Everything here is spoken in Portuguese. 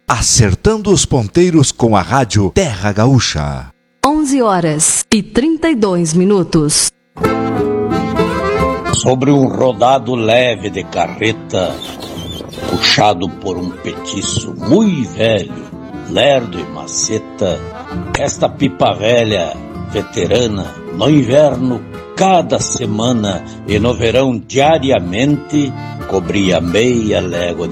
Acertando os ponteiros com a rádio Terra Gaúcha. 11h32. Sobre um rodado leve de carreta, puxado por um petiço muito velho, lerdo e maceta, esta pipa velha, veterana, no inverno, cada semana, e no verão, diariamente, cobria meia légua